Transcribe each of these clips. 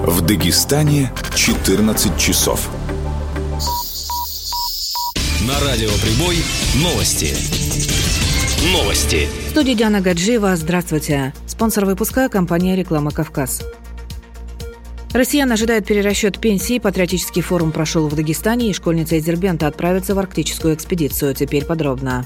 В Дагестане 14 часов. На радио «Прибой» новости. В студии Диана Гаджиева. Здравствуйте. Спонсор выпуска – компания «Реклама Кавказ». Россиян ожидает перерасчет пенсий. Патриотический форум прошел в Дагестане, и школьница из Дербента отправится в арктическую экспедицию. Теперь подробно.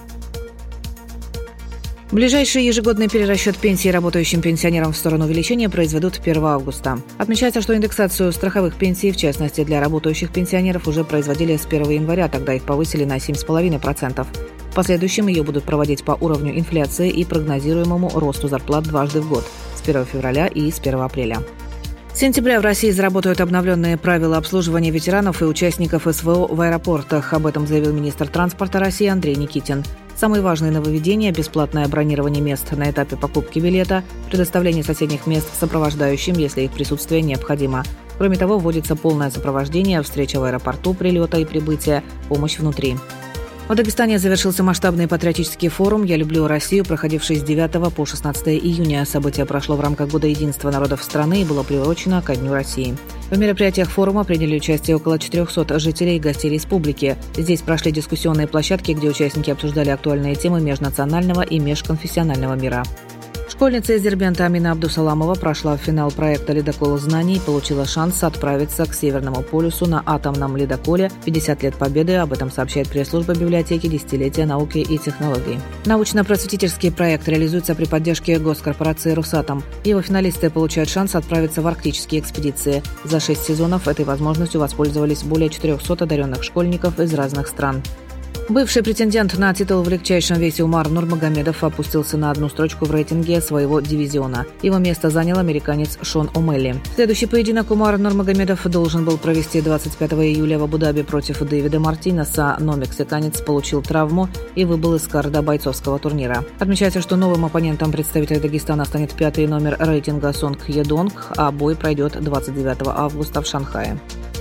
Ближайший ежегодный перерасчет пенсий работающим пенсионерам в сторону увеличения произведут 1 августа. Отмечается, что индексацию страховых пенсий, в частности для работающих пенсионеров, уже производили с 1 января, тогда их повысили на 7,5%. В последующем ее будут проводить по уровню инфляции и прогнозируемому росту зарплат дважды в год – с 1 февраля и с 1 апреля. С сентября в России заработают обновленные правила обслуживания ветеранов и участников СВО в аэропортах. Об этом заявил министр транспорта России Андрей Никитин. Самые важные нововведения – бесплатное бронирование мест на этапе покупки билета, предоставление соседних мест сопровождающим, если их присутствие необходимо. Кроме того, вводится полное сопровождение, встреча в аэропорту, прилета и прибытия, помощь внутри. В Дагестане завершился масштабный патриотический форум «Я люблю Россию», проходивший с 9 по 16 июня. Событие прошло в рамках Года единства народов страны и было приурочено ко Дню России. В мероприятиях форума приняли участие около 400 жителей и гостей республики. Здесь прошли дискуссионные площадки, где участники обсуждали актуальные темы межнационального и межконфессионального мира. Школьница из Дербента Амина Абдусаламова прошла в финал проекта «Ледокол знаний» и получила шанс отправиться к Северному полюсу на атомном ледоколе. 50 лет победы. Об этом сообщает пресс-служба библиотеки «Десятилетия науки и технологий». Научно-просветительский проект реализуется при поддержке госкорпорации «Росатом». Его финалисты получают шанс отправиться в арктические экспедиции. За 6 сезонов этой возможностью воспользовались более 400 одаренных школьников из разных стран. Бывший претендент на титул в легчайшем весе Умар Нурмагомедов опустился на одну строчку в рейтинге своего дивизиона. Его место занял американец Шон О'Мелли. Следующий поединок Умар Нурмагомедов должен был провести 25 июля в Абу-Даби против Дэвида Мартинеса, но мексиканец получил травму и выбыл из карда бойцовского турнира. Отмечается, что новым оппонентом представителя Дагестана станет 5-й номер рейтинга Сонг Едонг, а бой пройдет 29 августа в Шанхае.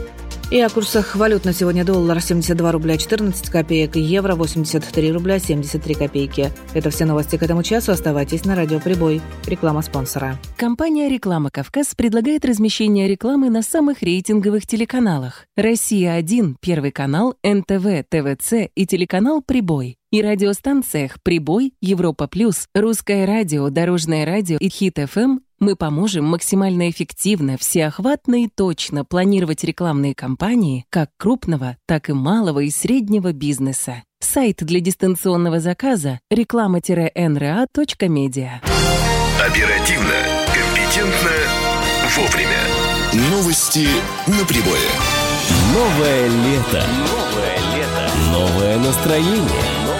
И о курсах валют на сегодня: доллар 72 рубля 14 копеек, евро 83 рубля 73 копейки. Это все новости к этому часу. Оставайтесь на радио «Прибой». Реклама спонсора. Компания «Реклама Кавказ» предлагает размещение рекламы на самых рейтинговых телеканалах: «Россия-1», Первый канал, НТВ, ТВЦ и телеканал «Прибой». И радиостанциях «Прибой», «Европа Плюс», «Русское радио», «Дорожное радио» и «Хит-ФМ». Мы поможем максимально эффективно, всеохватно и точно планировать рекламные кампании как крупного, так и малого и среднего бизнеса. Сайт для дистанционного заказа – reklama-nra.media. Оперативно, компетентно, вовремя. Новости на Прибое. Новое лето. Новое настроение.